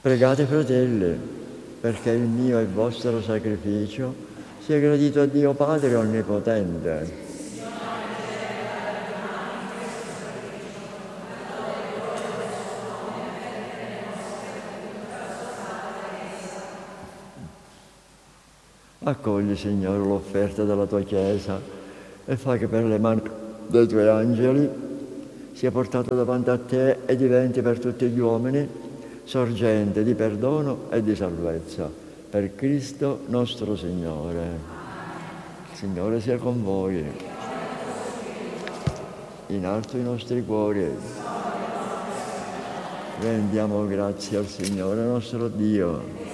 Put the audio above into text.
Pregate, fratelli, perché il mio e il vostro sacrificio sia gradito a Dio Padre Onnipotente. Accogli, Signore, l'offerta della tua Chiesa e fa che per le mani dei tuoi angeli sia portata davanti a te e diventi per tutti gli uomini sorgente di perdono e di salvezza. Per Cristo nostro Signore. Il Signore sia con voi. In alto i nostri cuori. Rendiamo grazie al Signore nostro Dio.